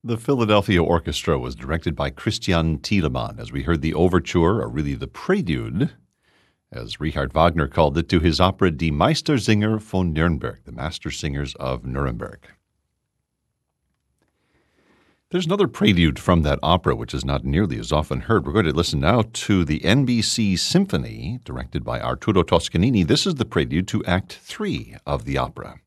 The Philadelphia Orchestra was directed by Christian Thielemann as we heard the overture, or really the prelude, as Richard Wagner called it, to his opera Die Meistersinger von Nürnberg, the Master Singers of Nuremberg. There's another prelude from that opera, which is not nearly as often heard. We're going to listen now to the NBC Symphony, directed by Arturo Toscanini. This is the prelude to Act 3 of the opera.